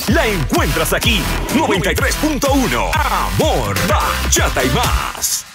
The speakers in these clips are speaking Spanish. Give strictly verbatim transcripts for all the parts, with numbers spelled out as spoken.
la encuentras aquí. noventa y tres punto uno. Amor, bachata y más.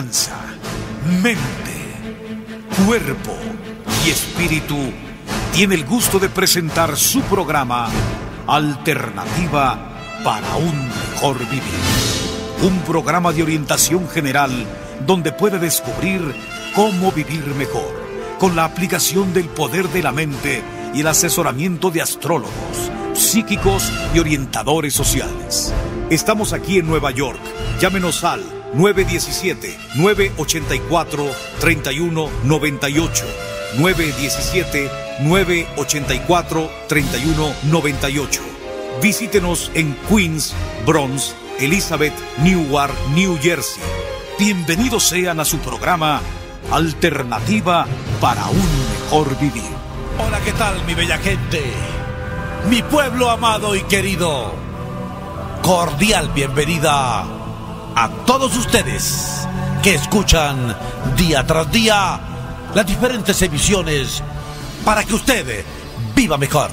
Mente, cuerpo y espíritu tiene el gusto de presentar su programa Alternativa para un mejor vivir. Un programa de orientación general donde puede descubrir cómo vivir mejor, con la aplicación del poder de la mente y el asesoramiento de astrólogos, psíquicos y orientadores sociales. Estamos aquí en Nueva York. Llámenos al nueve uno siete, nueve ocho cuatro, tres uno nueve ocho, nueve uno siete, nueve ocho cuatro, tres uno nueve ocho. Visítenos en Queens, Bronx, Elizabeth, Newark, New Jersey. Bienvenidos sean a su programa Alternativa para un mejor vivir. Hola, ¿qué tal, mi bella gente? Mi pueblo amado y querido. Cordial bienvenida a todos ustedes que escuchan día tras día las diferentes emisiones para que usted viva mejor.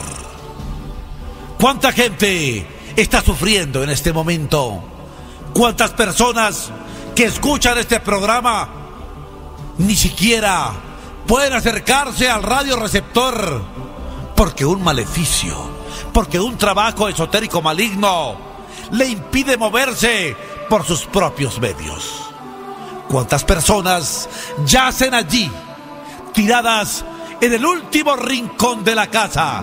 ¿Cuánta gente está sufriendo en este momento? ¿Cuántas personas que escuchan este programa ni siquiera pueden acercarse al radioreceptor porque un maleficio, porque un trabajo esotérico maligno le impide moverse por sus propios medios? ¿Cuántas personas yacen allí, tiradas en el último rincón de la casa,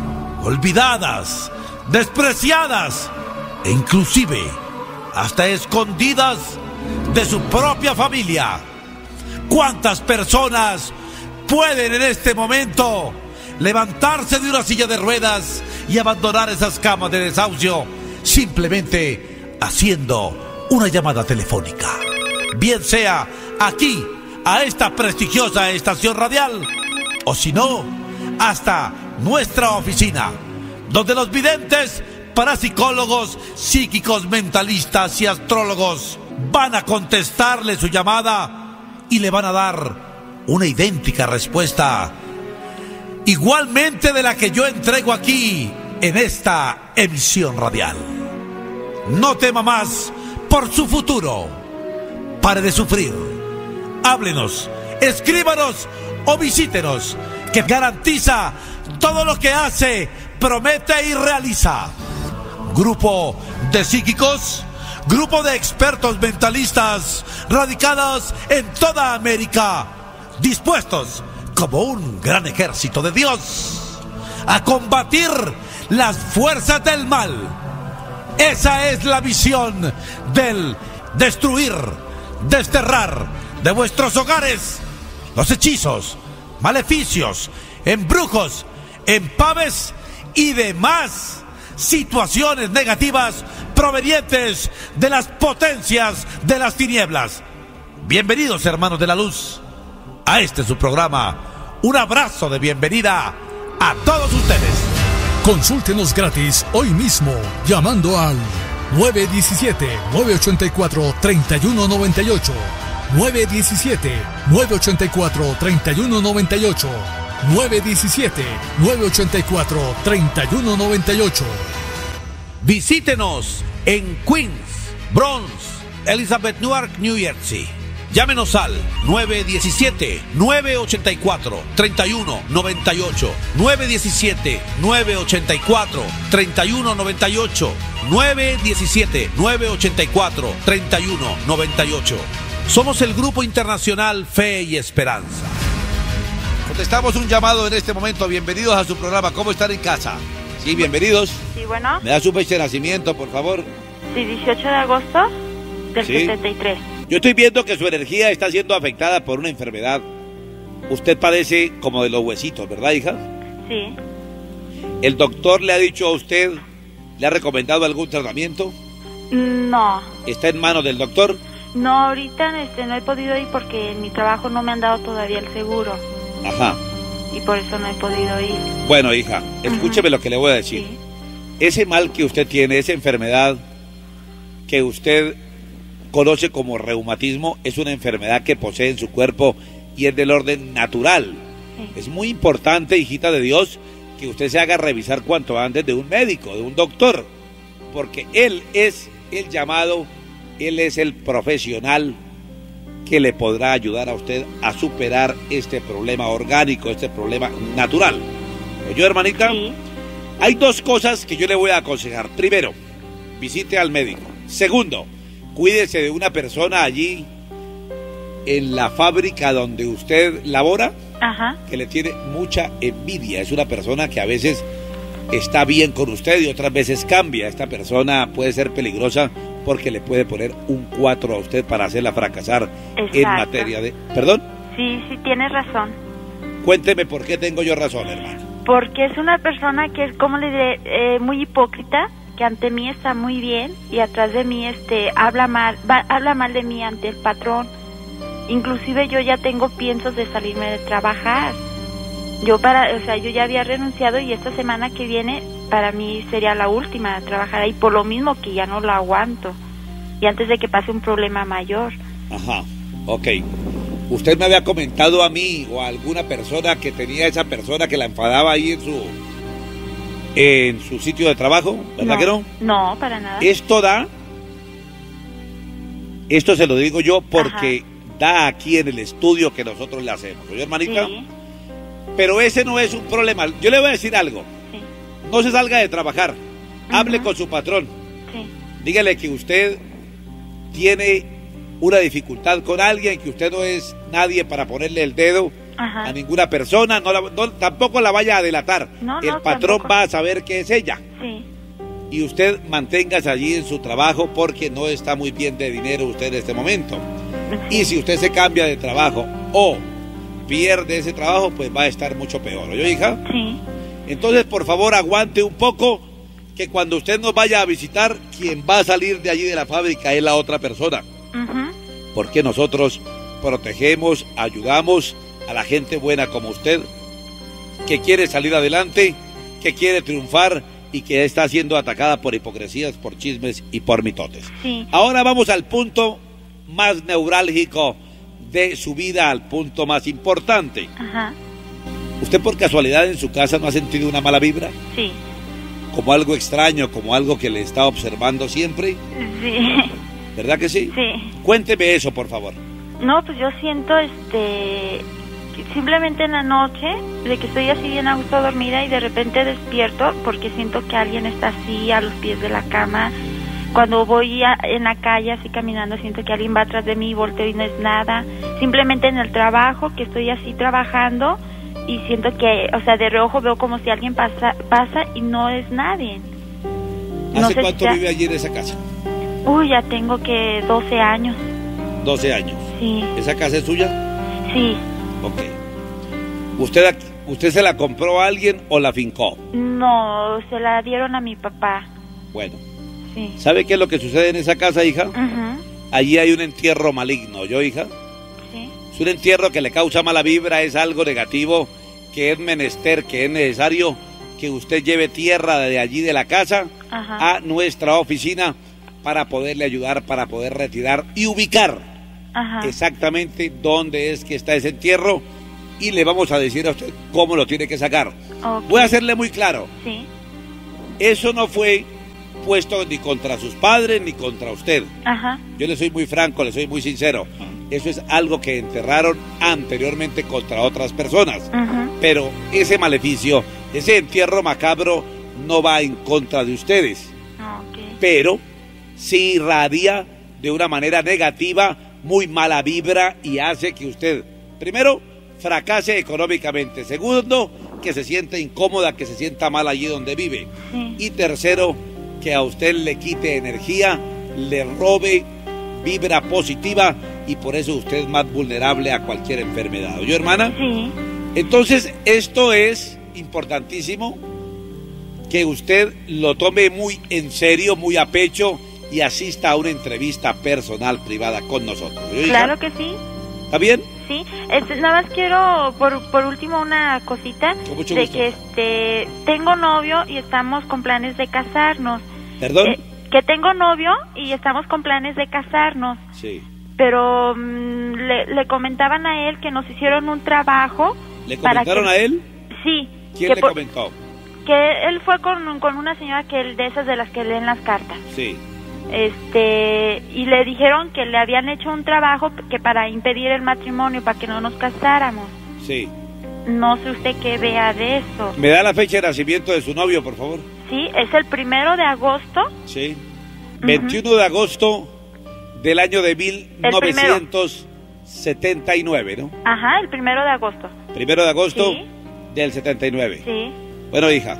olvidadas, despreciadas e inclusive hasta escondidas de su propia familia? ¿Cuántas personas pueden en este momento levantarse de una silla de ruedas y abandonar esas camas de desahucio simplemente haciendo una llamada telefónica? Bien sea aquí, a esta prestigiosa estación radial, o si no, hasta nuestra oficina, donde los videntes, parapsicólogos, psíquicos, mentalistas y astrólogos van a contestarle su llamada y le van a dar una idéntica respuesta, igualmente de la que yo entrego aquí en esta emisión radial. No tema más por su futuro. Pare de sufrir. Háblenos, escríbanos o visítenos, que garantiza todo lo que hace, promete y realiza. Grupo de psíquicos, grupo de expertos mentalistas radicados en toda América, dispuestos como un gran ejército de Dios a combatir las fuerzas del mal. Esa es la visión del destruir, desterrar de vuestros hogares los hechizos, maleficios, embrujos, empaves y demás situaciones negativas provenientes de las potencias de las tinieblas. Bienvenidos, hermanos de la luz, a este su programa. Un abrazo de bienvenida a todos ustedes. Consúltenos gratis hoy mismo llamando al nueve uno siete, nueve ocho cuatro, tres uno nueve ocho, nueve uno siete, nueve ocho cuatro, tres uno nueve ocho, nueve uno siete, nueve ocho cuatro, tres uno nueve ocho. Visítenos en Queens, Bronx, Elizabeth, Newark, New Jersey. Llámenos al nueve uno siete, nueve ocho cuatro, tres uno nueve ocho, nueve uno siete, nueve ocho cuatro, tres uno nueve ocho, nueve uno siete, nueve ocho cuatro, tres uno nueve ocho. Somos el Grupo Internacional Fe y Esperanza. Contestamos un llamado en este momento. Bienvenidos a su programa. ¿Cómo están en casa? Sí, bienvenidos. Sí, bueno. ¿Me da su fecha de nacimiento, por favor? Sí, dieciocho de agosto del ¿Sí? setenta y tres. Yo estoy viendo que su energía está siendo afectada por una enfermedad. Usted padece como de los huesitos, ¿verdad, hija? Sí. ¿El doctor le ha dicho a usted, le ha recomendado algún tratamiento? No. ¿Está en manos del doctor? No, ahorita este, no he podido ir porque en mi trabajo no me han dado todavía el seguro. Ajá. Y por eso no he podido ir. Bueno, hija, escúcheme uh-huh. lo que le voy a decir. Sí. Ese mal que usted tiene, esa enfermedad que usted conoce como reumatismo, es una enfermedad que posee en su cuerpo y es del orden natural. Sí. Es muy importante, hijita de Dios, que usted se haga revisar cuanto antes de un médico, de un doctor. porque él es el llamado, él es el profesional que le podrá ayudar a usted a superar este problema orgánico, este problema natural. ¿Oyó, hermanita? Sí. Hay dos cosas que yo le voy a aconsejar. Primero, visite al médico. Segundo, cuídese de una persona allí en la fábrica donde usted labora, Ajá. que le tiene mucha envidia. Es una persona que a veces está bien con usted y otras veces cambia. Esta persona puede ser peligrosa porque le puede poner un cuatro a usted para hacerla fracasar. Exacto. En materia de... ¿Perdón? Sí, sí, tienes razón. Cuénteme por qué tengo yo razón, hermano. Porque es una persona que es, como le diré, eh, muy hipócrita, que ante mí está muy bien y atrás de mí este habla mal, va, habla mal de mí ante el patrón. Inclusive yo ya tengo piensos de salirme de trabajar. Yo para, o sea, yo ya había renunciado y esta semana que viene para mí sería la última de trabajar ahí, por lo mismo que ya no lo aguanto. Y antes de que pase un problema mayor. Ajá, ok. Usted me había comentado a mí o a alguna persona que tenía esa persona que la enfadaba ahí en su en su sitio de trabajo, ¿verdad No, que no? No, para nada. Esto da, esto se lo digo yo porque Ajá. da aquí en el estudio que nosotros le hacemos, ¿oye, hermanita? Sí. Pero ese no es un problema. Yo le voy a decir algo. Sí. No se salga de trabajar. Uh-huh. Hable con su patrón. Sí. Dígale que usted tiene una dificultad con alguien, que usted no es nadie para ponerle el dedo Ajá. a ninguna persona, no la, no, tampoco la vaya a delatar. No, el no, patrón tampoco. va a saber que es ella. Sí. Y usted manténgase allí en su trabajo porque no está muy bien de dinero usted en este momento. Y si usted se cambia de trabajo o pierde ese trabajo, pues va a estar mucho peor. ¿Oye, hija? Sí. Entonces, por favor, aguante un poco, que cuando usted nos vaya a visitar, quien va a salir de allí de la fábrica es la otra persona. Uh-huh. Porque nosotros protegemos, ayudamos a la gente buena como usted, que quiere salir adelante, que quiere triunfar y que está siendo atacada por hipocresías, por chismes y por mitotes. Sí. Ahora vamos al punto más neurálgico de su vida, al punto más importante. Ajá. ¿Usted por casualidad en su casa no ha sentido una mala vibra? Sí. Como algo extraño, como algo que le está observando siempre, Sí. ¿verdad que sí? Sí. Cuénteme eso, por favor. No, pues yo siento, este, que simplemente en la noche, de que estoy así bien a gusto dormida y de repente despierto porque siento que alguien está así a los pies de la cama. Cuando voy a, en la calle así caminando, siento que alguien va atrás de mí y volteo y no es nada. Simplemente en el trabajo, que estoy así trabajando y siento que, o sea, de reojo veo como si alguien pasa, pasa y no es nadie. No ¿Hace sé cuánto si ya- vive allí en esa casa? Uy, ya tengo que doce años. doce años. Sí, ¿Esa casa es suya? sí. Ok. ¿Usted, ¿Usted se la compró a alguien o la fincó? No, se la dieron a mi papá. Bueno, Sí. ¿sabe qué es lo que sucede en esa casa, hija? Ujú. Allí hay un entierro maligno, ¿yo, hija? Sí. Es un entierro que le causa mala vibra, es algo negativo, que es menester, que es necesario que usted lleve tierra de allí de la casa Ajá. a nuestra oficina para poderle ayudar, para poder retirar y ubicar Ajá. exactamente dónde es que está ese entierro y le vamos a decir a usted cómo lo tiene que sacar. Ok. Voy a hacerle muy claro, Sí. eso no fue puesto ni contra sus padres ni contra usted. Ajá. Yo le soy muy franco, le soy muy sincero. Eso es algo que enterraron anteriormente contra otras personas. Ujú. Pero ese maleficio, ese entierro macabro no va en contra de ustedes. Ok. Pero sí irradia de una manera negativa, muy mala vibra y hace que usted, primero, fracase económicamente. Segundo, que se sienta incómoda, que se sienta mal allí donde vive. Sí. Y tercero, que a usted le quite energía, le robe vibra positiva y por eso usted es más vulnerable a cualquier enfermedad. ¿Oye, hermana? Sí. Entonces, esto es importantísimo, que usted lo tome muy en serio, muy a pecho y asista a una entrevista personal privada con nosotros. ¿Oye, hija? Claro que sí. ¿Está bien? Sí. Este, nada más quiero, por, por último, una cosita. Con mucho de gusto. que este, tengo novio y estamos con planes de casarnos. ¿Perdón? Eh, que tengo novio y estamos con planes de casarnos. Sí. Pero mm, le, le comentaban a él que nos hicieron un trabajo. ¿Le para comentaron que- a él? Sí. ¿Quién que le por- comentó? que él fue con, con una señora que él, de esas de las que leen las cartas. Sí. Este, y le dijeron que le habían hecho un trabajo que para impedir el matrimonio, para que no nos casáramos. Sí. No sé usted qué vea de eso. ¿Me da la fecha de nacimiento de su novio, por favor? Sí, es el primero de agosto. Sí. veintiuno de agosto del año de mil novecientos setenta y nueve, ¿no? Ajá, el primero de agosto. Primero de agosto Sí. del setenta y nueve. Sí. Bueno, hija,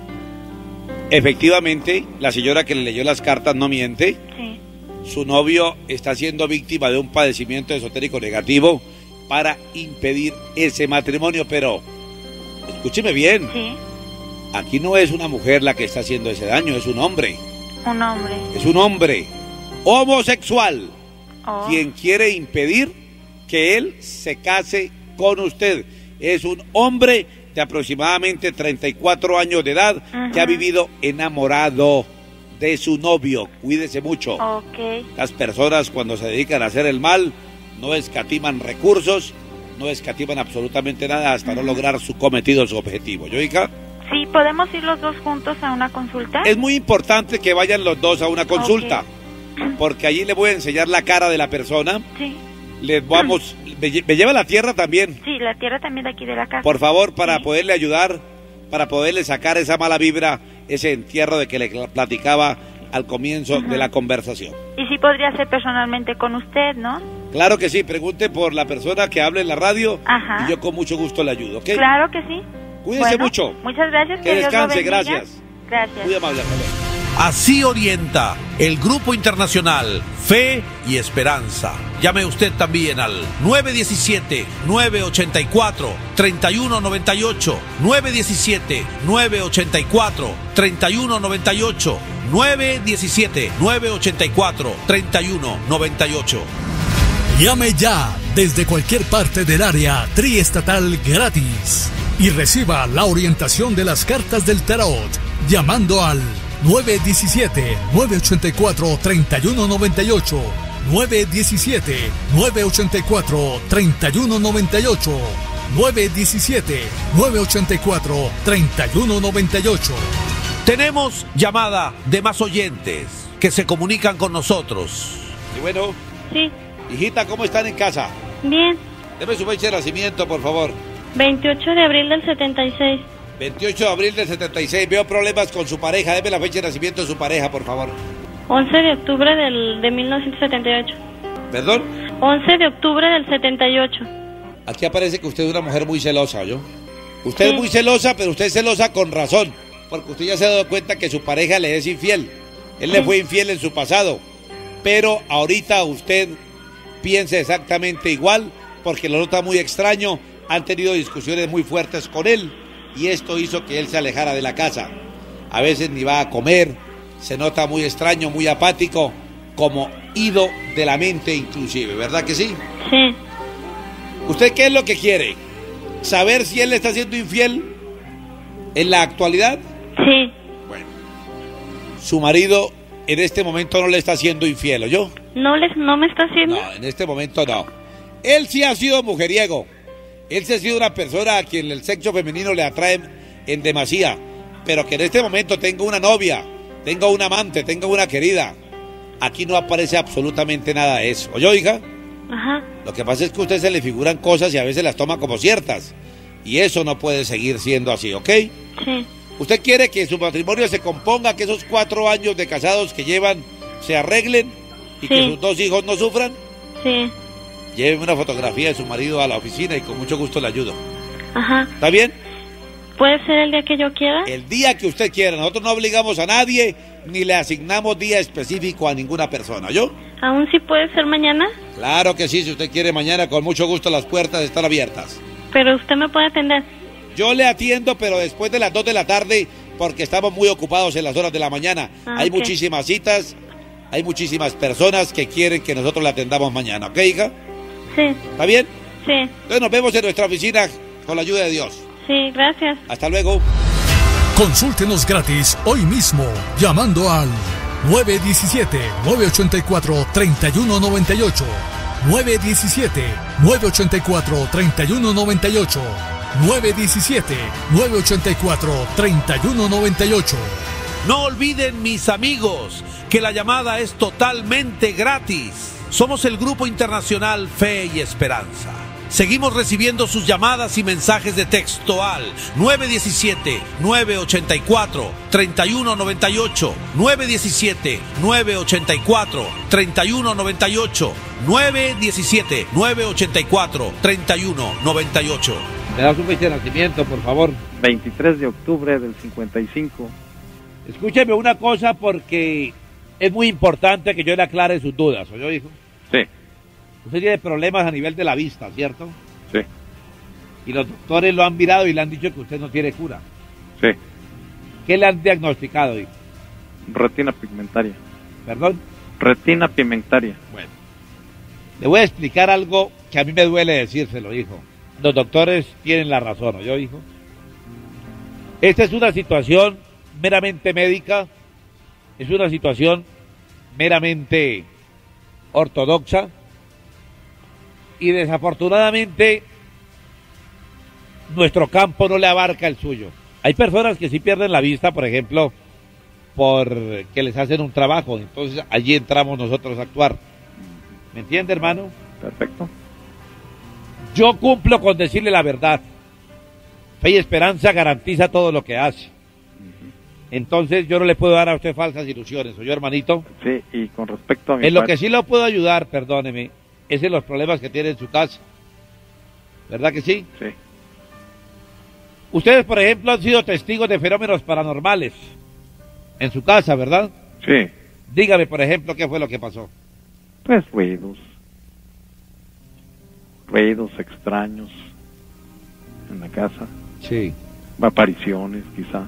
efectivamente, la señora que le leyó las cartas no miente. Sí. Su novio está siendo víctima de un padecimiento esotérico negativo para impedir ese matrimonio, pero escúcheme bien, Sí. aquí no es una mujer la que está haciendo ese daño, es un hombre, Un hombre. es un hombre homosexual Oh. quien quiere impedir que él se case con usted. Es un hombre de aproximadamente treinta y cuatro años de edad que ha Ujú. vivido enamorado de su novio. Cuídese mucho. Ok. Las personas cuando se dedican a hacer el mal no escatiman recursos, no escatiman absolutamente nada hasta no lograr su cometido, su objetivo. ¿Yo, hija? Sí, ¿podemos ir los dos juntos a una consulta? Es muy importante que vayan los dos a una consulta, porque allí le voy a enseñar la cara de la persona. Sí. Les vamos, me, lle- me lleva a la tierra también, Sí, la tierra también de aquí de la casa. por favor, para Sí. poderle ayudar, para poderle sacar esa mala vibra, ese entierro de que le cl- platicaba al comienzo de la conversación. Y sí podría ser personalmente con usted, ¿no? Claro que sí, pregunte por la persona que hable en la radio Ajá. y yo con mucho gusto le ayudo, ¿ok? Claro que sí. Cuídese Bueno, mucho. Muchas gracias. Que Dios lo descanse, bendiga. gracias. Gracias. Muy amable, hasta luego. Así orienta el Grupo Internacional Fe y Esperanza. Llame usted también al nueve uno siete, nueve ocho cuatro, tres uno nueve ocho, nueve uno siete, nueve ocho cuatro, tres uno nueve ocho, nueve uno siete, nueve ocho cuatro, tres uno nueve ocho. Llame ya desde cualquier parte del área triestatal gratis y reciba la orientación de las cartas del tarot llamando al nueve uno siete, nueve ocho cuatro, tres uno nueve ocho, nueve uno siete, nueve ocho cuatro, tres uno nueve ocho, nueve uno siete, nueve ocho cuatro, tres uno nueve ocho. Tenemos llamada de más oyentes que se comunican con nosotros. Y bueno, Sí. hijita, ¿cómo están en casa? Bien. Deme su fecha de nacimiento, por favor. veintiocho de abril del setenta y seis. veintiocho de abril del setenta y seis. Veo problemas con su pareja. Deme la fecha de nacimiento de su pareja, por favor. once de octubre del, de mil novecientos setenta y ocho. ¿Perdón? once de octubre del setenta y ocho. Aquí aparece que usted es una mujer muy celosa, ¿yo? Usted Sí. es muy celosa, pero usted es celosa con razón. Porque usted ya se ha dado cuenta que su pareja le es infiel. Él le fue infiel en su pasado. Pero ahorita usted piensa exactamente igual, porque lo nota muy extraño. Han tenido discusiones muy fuertes con él. Y esto hizo que él se alejara de la casa. A veces ni va a comer. Se nota muy extraño, muy apático, como ido de la mente inclusive. ¿Verdad que sí? Sí. ¿Usted qué es lo que quiere? ¿Saber si él le está siendo infiel en la actualidad? Sí. Bueno, su marido en este momento no le está siendo infiel, ¿oyó? ¿No, les, no me está haciendo? No, en este momento no. Él sí ha sido mujeriego. Él sí ha sido una persona a quien el sexo femenino le atrae en demasía. Pero que en este momento tenga una novia, tenga un amante, tenga una querida. Aquí no aparece absolutamente nada de eso. ¿Oyó, hija? Ajá. Lo que pasa es que a usted se le figuran cosas y a veces las toma como ciertas. Y eso no puede seguir siendo así, ¿ok? Sí. ¿Usted quiere que su matrimonio se componga, que esos cuatro años de casados que llevan se arreglen y que Sí. sus dos hijos no sufran? Sí. Lléveme una fotografía de su marido a la oficina y con mucho gusto le ayudo. Ajá. ¿Está bien? ¿Puede ser el día que yo quiera? El día que usted quiera. Nosotros no obligamos a nadie ni le asignamos día específico a ninguna persona, ¿yo? ¿Aún sí puede ser mañana? Claro que sí, si usted quiere mañana, con mucho gusto las puertas están abiertas. Pero usted me puede atender. Yo le atiendo, pero después de las dos de la tarde, porque estamos muy ocupados en las horas de la mañana. Ah, hay ok. muchísimas citas, hay muchísimas personas que quieren que nosotros le atendamos mañana, ¿ok, hija? Sí. ¿Está bien? Sí. Entonces nos vemos en nuestra oficina con la ayuda de Dios. Sí, gracias. Hasta luego. Consúltenos gratis hoy mismo llamando al nueve uno siete, nueve ocho cuatro, tres uno nueve ocho, nueve uno siete, nueve ocho cuatro, tres uno nueve ocho nueve uno siete, nueve ocho cuatro, tres uno nueve ocho. No olviden, mis amigos, que la llamada es totalmente gratis. Somos el Grupo Internacional Fe y Esperanza. Seguimos recibiendo sus llamadas y mensajes de texto al nueve uno siete, nueve ocho cuatro, tres uno nueve ocho, nueve uno siete, nueve ocho cuatro, tres uno nueve ocho, nueve uno siete, nueve ocho cuatro, tres uno nueve ocho. ¿Me da su fecha de nacimiento, por favor? veintitrés de octubre del cincuenta y cinco. Escúcheme una cosa porque es muy importante que yo le aclare sus dudas, ¿oyó, hijo? Sí, Usted tiene problemas a nivel de la vista, ¿cierto? sí, Y los doctores lo han mirado y le han dicho que usted no tiene cura. sí. ¿Qué le han diagnosticado, hijo? Retina pigmentaria. ¿Perdón? Retina pigmentaria. Bueno. Le voy a explicar algo que a mí me duele decírselo, hijo. Los doctores tienen la razón, ¿oyó, hijo? Esta es una situación meramente médica, es una situación meramente ortodoxa y desafortunadamente nuestro campo no le abarca el suyo. Hay personas que sí pierden la vista, por ejemplo, porque les hacen un trabajo, entonces allí entramos nosotros a actuar. ¿Me entiende, hermano? Perfecto. Yo cumplo con decirle la verdad. Fe y Esperanza garantiza todo lo que hace. Entonces yo no le puedo dar a usted falsas ilusiones, ¿oyó, hermanito? Sí, y con respecto a mi En lo padre- que sí lo puedo ayudar, perdóneme, es en los problemas que tiene en su casa. ¿Verdad que sí? Sí, Ustedes, por ejemplo, han sido testigos de fenómenos paranormales en su casa, ¿verdad? sí. Dígame, por ejemplo, qué fue lo que pasó. Pues ruidos. Ruidos extraños en la casa. Sí. Apariciones, quizá.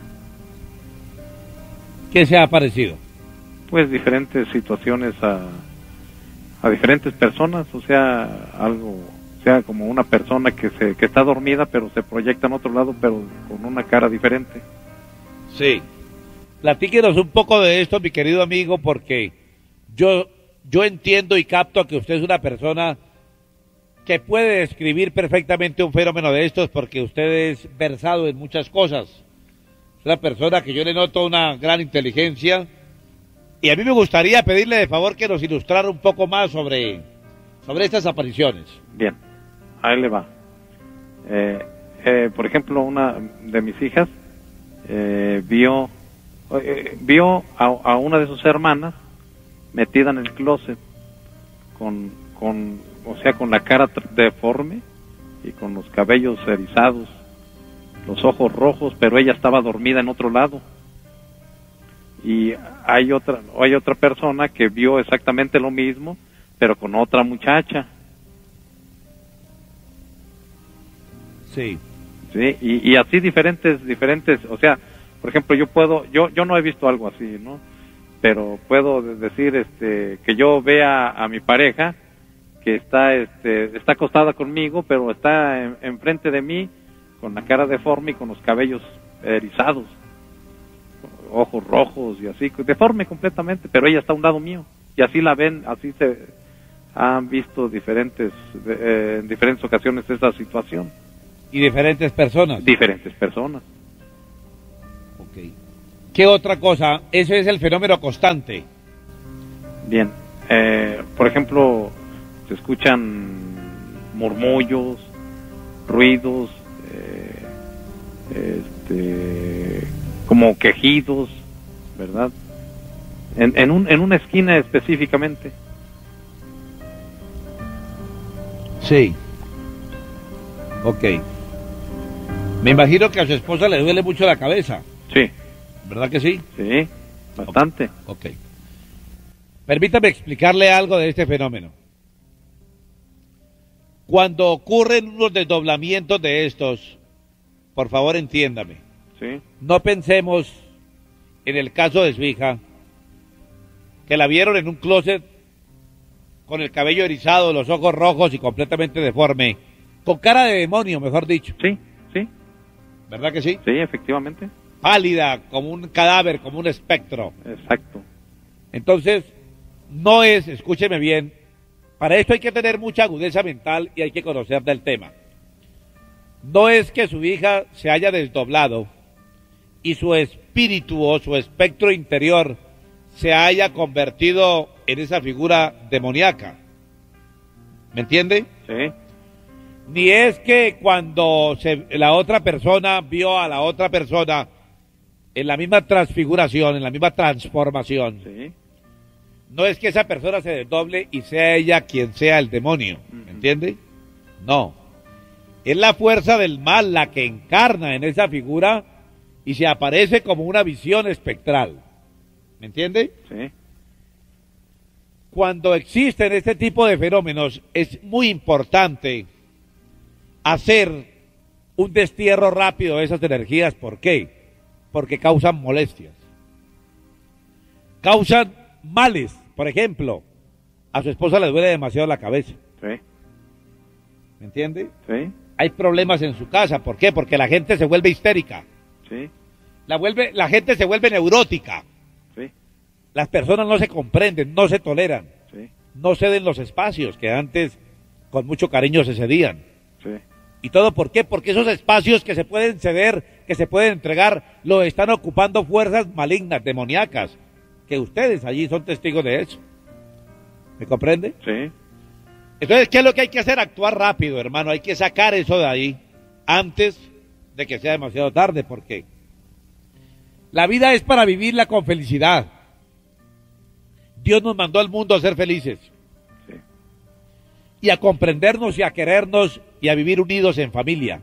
¿Qué se ha aparecido? Pues diferentes situaciones a, a diferentes personas, o sea, algo, o sea, como una persona que se que está dormida pero se proyecta en otro lado pero con una cara diferente. Sí. Platíquenos un poco de esto, mi querido amigo, porque yo, yo entiendo y capto que usted es una persona que puede describir perfectamente un fenómeno de estos porque usted es versado en muchas cosas. Es una persona que yo le noto una gran inteligencia y a mí me gustaría pedirle de favor que nos ilustrara un poco más sobre, sobre estas apariciones. Bien, ahí le va. Eh, eh, por ejemplo, una de mis hijas eh, vio eh, vio a, a una de sus hermanas metida en el closet con, con, o sea, con la cara tr- deforme y con los cabellos erizados, los ojos rojos, pero ella estaba dormida en otro lado. Y hay otra, hay otra persona que vio exactamente lo mismo, pero con otra muchacha. Sí. Sí, y, y así diferentes, diferentes, o sea, por ejemplo, yo puedo, yo, yo no he visto algo así, ¿no? Pero puedo decir, este, que yo vea a mi pareja que está, este, está acostada conmigo, pero está en- enfrente de mí con la cara deforme y con los cabellos erizados, ojos rojos y así, deforme completamente, pero ella está a un lado mío y así la ven, así se han visto diferentes, eh, en diferentes ocasiones esa situación. Y diferentes personas. Diferentes personas. Ok. ¿Qué otra cosa? Ese es el fenómeno constante. Bien, eh, por ejemplo, se escuchan murmullos, ruidos, eh, este, como quejidos, ¿verdad? En, en, un, en una esquina específicamente. Sí. Ok. Me imagino que a su esposa le duele mucho la cabeza, Sí, ¿verdad que sí? sí, bastante. Ok. Permítame explicarle algo de este fenómeno. Cuando ocurren unos desdoblamientos de estos, por favor entiéndame, Sí, no pensemos en el caso de su hija, que la vieron en un closet con el cabello erizado, los ojos rojos y completamente deforme, con cara de demonio, mejor dicho, sí, sí, ¿verdad que sí? sí, efectivamente. Pálida, como un cadáver, como un espectro. Exacto. Entonces, no es, escúcheme bien, para esto hay que tener mucha agudeza mental y hay que conocer del tema. no es que su hija se haya desdoblado y su espíritu o su espectro interior se haya convertido en esa figura demoníaca. ¿Me entiende? Sí. Ni es que cuando se, la otra persona vio a la otra persona en la misma transfiguración, en la misma transformación, Sí. no es que esa persona se desdoble y sea ella quien sea el demonio, ¿me entiende? No. Es la fuerza del mal la que encarna en esa figura y se aparece como una visión espectral. ¿Me entiende? Sí. Cuando existen este tipo de fenómenos, es muy importante hacer un destierro rápido de esas energías. ¿Por qué? Porque causan molestias. Causan males. Por ejemplo, a su esposa le duele demasiado la cabeza. Sí. ¿Me entiende? Sí. Hay problemas en su casa. ¿Por qué? Porque la gente se vuelve histérica. Sí. La, vuelve, la gente se vuelve neurótica. Sí. Las personas no se comprenden, no se toleran. Sí. No ceden los espacios que antes con mucho cariño se cedían. Sí. ¿Y todo por qué? Porque esos espacios que se pueden ceder, que se pueden entregar, lo están ocupando fuerzas malignas, demoníacas, que ustedes allí son testigos de eso. ¿Me comprende? Sí. Entonces, ¿qué es lo que hay que hacer? Actuar rápido, hermano. Hay que sacar eso de ahí antes de que sea demasiado tarde, porque la vida es para vivirla con felicidad. Dios nos mandó al mundo a ser felices. Sí. Y a comprendernos y a querernos y a vivir unidos en familia.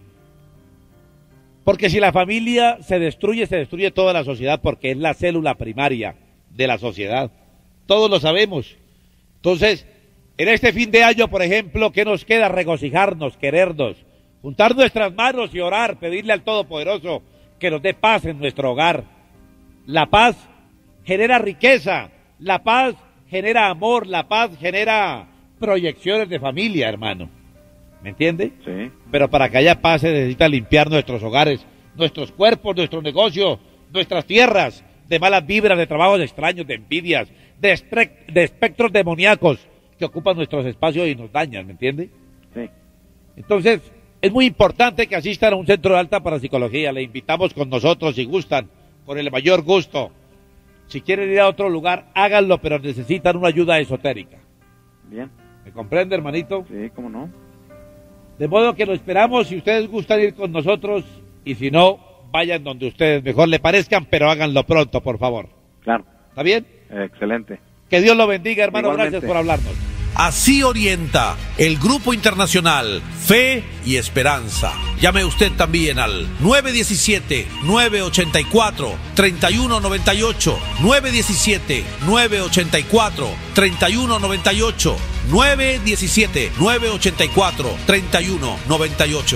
Porque si la familia se destruye, se destruye toda la sociedad, porque es la célula primaria de la sociedad. Todos lo sabemos. Entonces, en este fin de año, por ejemplo, ¿qué nos queda? Regocijarnos, querernos, juntar nuestras manos y orar, pedirle al Todopoderoso que nos dé paz en nuestro hogar. La paz genera riqueza, la paz genera amor, la paz genera proyecciones de familia, hermano. ¿Me entiende? Sí. Pero para que haya paz se necesita limpiar nuestros hogares, nuestros cuerpos, nuestros negocios, nuestras tierras, de malas vibras, de trabajos extraños, de envidias, de, estre- de espectros demoníacos que ocupan nuestros espacios y nos dañan, ¿me entiende? Sí. Entonces, es muy importante que asistan a un centro de alta parapsicología. Le invitamos con nosotros si gustan, con el mayor gusto. Si quieren ir a otro lugar, háganlo, pero necesitan una ayuda esotérica. Bien. ¿Me comprende, hermanito? Sí, cómo no. De modo que lo esperamos, si ustedes gustan ir con nosotros, y si no, vayan donde ustedes mejor le parezcan, pero háganlo pronto, por favor. Claro. ¿Está bien? Excelente. Que Dios lo bendiga, hermano. Igualmente. Gracias por hablarnos. Así orienta el Grupo Internacional Fe y Esperanza. Llame usted también al nueve uno siete, nueve ocho cuatro, tres uno nueve ocho, nueve uno siete, nueve ocho cuatro, tres uno nueve ocho, nueve uno siete, nueve ocho cuatro, tres uno nueve ocho.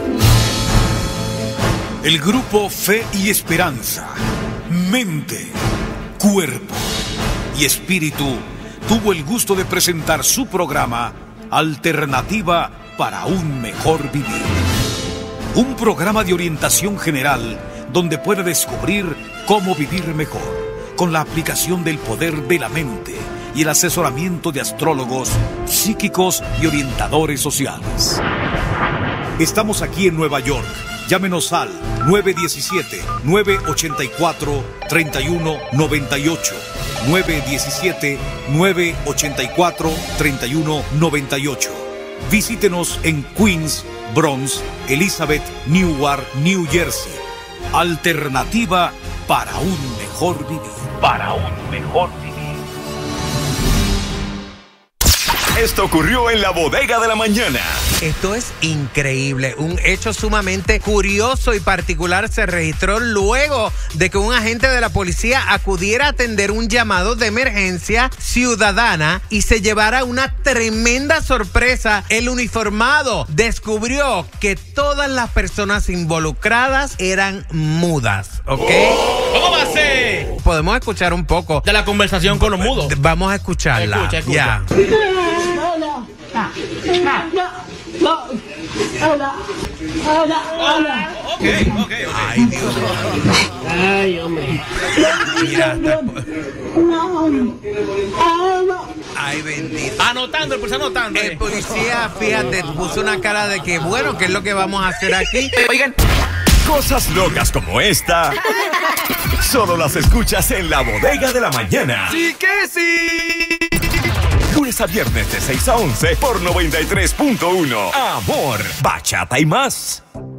El grupo Fe y Esperanza, mente, cuerpo y espíritu tuvo el gusto de presentar su programa Alternativa para un mejor vivir. Un programa de orientación general donde puede descubrir cómo vivir mejor con la aplicación del poder de la mente y el asesoramiento de astrólogos, psíquicos y orientadores sociales. Estamos aquí en Nueva York. Llámenos al nueve uno siete, nueve ocho cuatro, tres uno nueve ocho, nueve uno siete, nueve ocho cuatro, tres uno nueve ocho. Visítenos en Queens, Bronx, Elizabeth, Newark, New Jersey. Alternativa para un mejor vivir. Para un mejor vivir. Esto ocurrió en la bodega de la mañana. Esto es increíble. Un hecho sumamente curioso y particular se registró luego de que un agente de la policía acudiera a atender un llamado de emergencia ciudadana y se llevara una tremenda sorpresa. El uniformado descubrió que todas las personas involucradas eran mudas, ¿ok? ¿Cómo va a ser? Podemos escuchar un poco De la conversación con los mudos. Vamos a escucharla. Escucha, escucha. Ya. Ok, ok, ok. Ay, Dios. Ay, hombre. Mira, hasta- Ay, bendito. Anotando, el policía anotando. El policía, fíjate, puso una cara de que, bueno, ¿qué es lo que vamos a hacer aquí? Oigan, cosas locas como esta solo las escuchas en La Bodega de la Mañana. ¡Sí que sí! Lunes a viernes de seis a once por noventa y tres punto uno. Amor, bachata y más.